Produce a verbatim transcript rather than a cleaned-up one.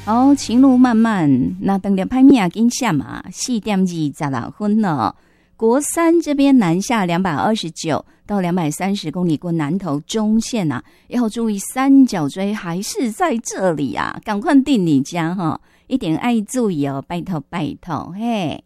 好，情路漫漫，那等着拍面啊，跟下嘛，四点二十六分了。国三这边南下两百二十九到两百三十公里过南投中线啊，要注意三角锥还是在这里啊，赶快订你家哈，一点爱注意哦，拜托拜托嘿。